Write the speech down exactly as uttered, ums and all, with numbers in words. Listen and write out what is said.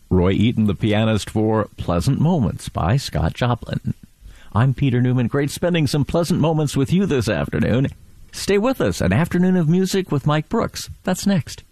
Roy Eaton, the pianist for Pleasant Moments by Scott Joplin. I'm Peter Newman. Great spending some pleasant moments with you this afternoon. Stay with us. An afternoon of music with Mike Brooks. That's next.